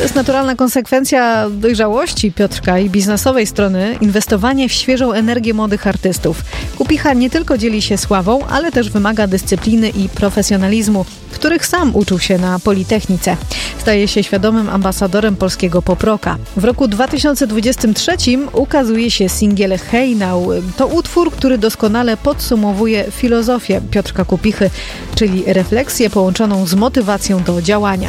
jest naturalna konsekwencja dojrzałości Piotrka i biznesowej strony inwestowanie w świeżą energię młodych artystów. Kupicha nie tylko dzieli się sławą, ale też wymaga dyscypliny i profesjonalizmu, których sam uczył się na Politechnice. Staje się świadomym ambasadorem polskiego pop-rocka. W roku 2023 ukazuje się singiel Hey Now. To utwór, który doskonale podsumowuje filozofię Piotrka Kupichy, czyli refleksję połączoną z motywacją do działania.